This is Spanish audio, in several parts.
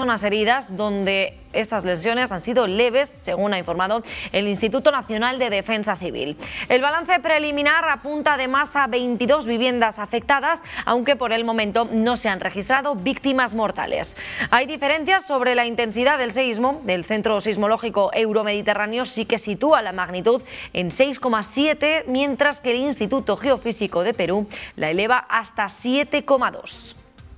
personas heridas, donde esas lesiones han sido leves, según ha informado el Instituto Nacional de Defensa Civil. El balance preliminar apunta además a 22 viviendas afectadas, aunque por el momento no se han registrado víctimas mortales. Hay diferencias sobre la intensidad del seísmo. El Centro Sismológico Euromediterráneo sí que sitúa la magnitud en 6,7, mientras que el Instituto Geofísico de Perú la eleva hasta 7,2.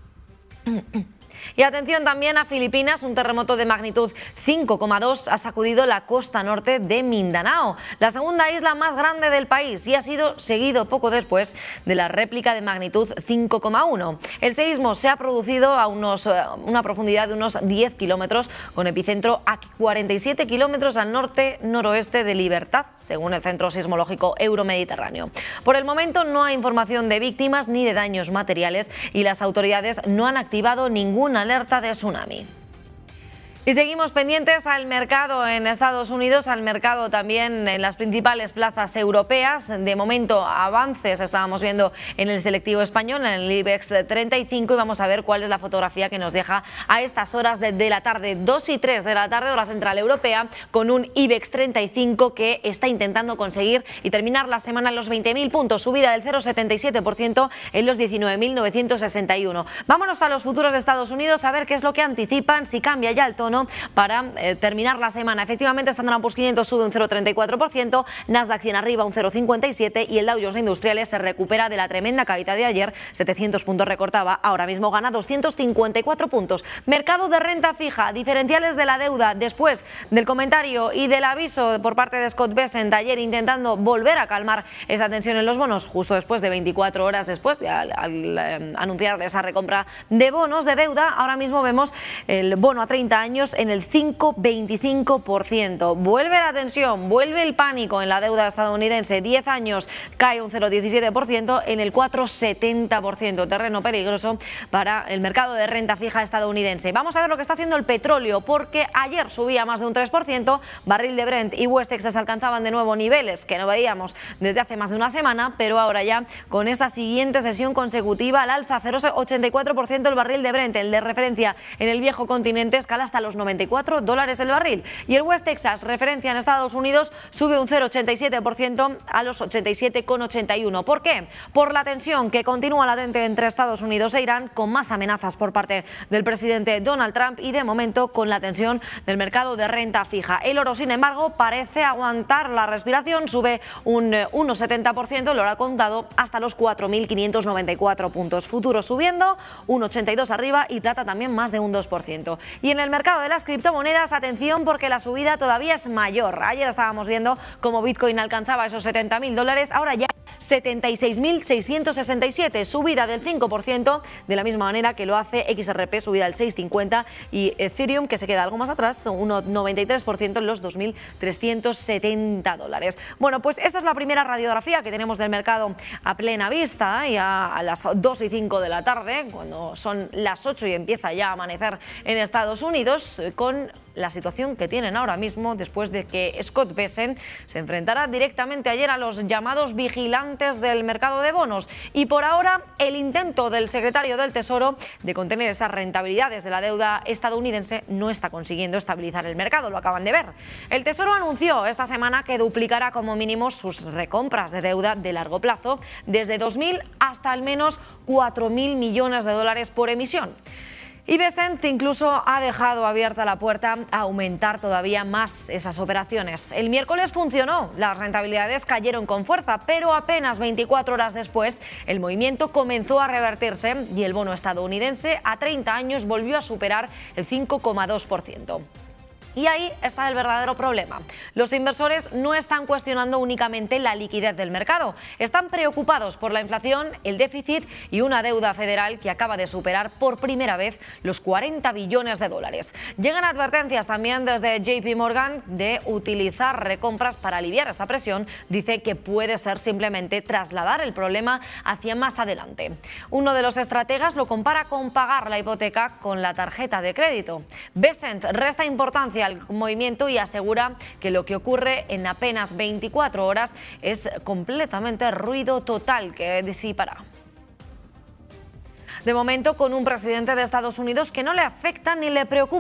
Y atención también a Filipinas, un terremoto de magnitud 5,2 ha sacudido la costa norte de Mindanao, la segunda isla más grande del país, y ha sido seguido poco después de la réplica de magnitud 5,1. El seísmo se ha producido a una profundidad de unos 10 kilómetros, con epicentro a 47 kilómetros al norte-noroeste de Libertad, según el Centro Sismológico Euromediterráneo. Por el momento no hay información de víctimas ni de daños materiales y las autoridades no han activado ninguna alerta de tsunami. Y seguimos pendientes al mercado en Estados Unidos, al mercado también en las principales plazas europeas. De momento, avances estábamos viendo en el selectivo español, en el IBEX 35, y vamos a ver cuál es la fotografía que nos deja a estas horas de la tarde, 2 y 3 de la tarde, hora central europea, con un IBEX 35 que está intentando conseguir y terminar la semana en los 20.000 puntos, subida del 0,77% en los 19.961. Vámonos a los futuros de Estados Unidos a ver qué es lo que anticipan, si cambia ya el tono para terminar la semana. Efectivamente, Standard & Poor's 500 sube un 0,34%, Nasdaq 100 arriba un 0,57% y el Dow Jones Industriales se recupera de la tremenda caída de ayer, 700 puntos recortaba, ahora mismo gana 254 puntos. Mercado de renta fija, diferenciales de la deuda, después del comentario y del aviso por parte de Scott Bessent ayer intentando volver a calmar esa tensión en los bonos, justo después de 24 horas después, al anunciar esa recompra de bonos de deuda, ahora mismo vemos el bono a 30 años en el 5,25%. Vuelve la tensión, vuelve el pánico en la deuda estadounidense. 10 años cae un 0,17% en el 4,70%. Terreno peligroso para el mercado de renta fija estadounidense. Vamos a ver lo que está haciendo el petróleo, porque ayer subía más de un 3%. Barril de Brent y West Texas alcanzaban de nuevo niveles que no veíamos desde hace más de una semana, pero ahora ya con esa siguiente sesión consecutiva al alza, 0,84% el barril de Brent, el de referencia en el viejo continente, escala hasta los $94 el barril. Y el West Texas, referencia en Estados Unidos, sube un 0,87% a los 87,81. ¿Por qué? Por la tensión que continúa latente entre Estados Unidos e Irán, con más amenazas por parte del presidente Donald Trump y de momento con la tensión del mercado de renta fija. El oro, sin embargo, parece aguantar la respiración, sube un 1,70%, el oro ha contado hasta los 4.594 puntos. Futuros subiendo, 1,82 arriba y plata también más de un 2%. Y en el mercado de las criptomonedas, atención, porque la subida todavía es mayor. Ayer estábamos viendo cómo Bitcoin alcanzaba esos $70.000, ahora ya 76.667, subida del 5%, de la misma manera que lo hace XRP, subida del 6,50, y Ethereum, que se queda algo más atrás, un 93% en los $2.370. Bueno, pues esta es la primera radiografía que tenemos del mercado a plena vista, y a las 2 y 5 de la tarde, cuando son las 8 y empieza ya a amanecer en Estados Unidos, con la situación que tienen ahora mismo después de que Scott Bessent se enfrentara directamente ayer a los llamados vigilantes del mercado de bonos. Y por ahora el intento del secretario del Tesoro de contener esas rentabilidades de la deuda estadounidense no está consiguiendo estabilizar el mercado, lo acaban de ver. El Tesoro anunció esta semana que duplicará como mínimo sus recompras de deuda de largo plazo, desde 2.000 hasta al menos 4.000 millones de dólares por emisión. Y Bessent incluso ha dejado abierta la puerta a aumentar todavía más esas operaciones. El miércoles funcionó, las rentabilidades cayeron con fuerza, pero apenas 24 horas después el movimiento comenzó a revertirse y el bono estadounidense a 30 años volvió a superar el 5,2%. Y ahí está el verdadero problema. Los inversores no están cuestionando únicamente la liquidez del mercado, están preocupados por la inflación, el déficit y una deuda federal que acaba de superar por primera vez los 40 billones de dólares. Llegan advertencias también desde JP Morgan de utilizar recompras para aliviar esta presión. Dice que puede ser simplemente trasladar el problema hacia más adelante. Uno de los estrategas lo compara con pagar la hipoteca con la tarjeta de crédito. Bessent resta importancia al movimiento y asegura que lo que ocurre en apenas 24 horas es completamente ruido total que disipará. De momento, con un presidente de Estados Unidos que no le afecta ni le preocupa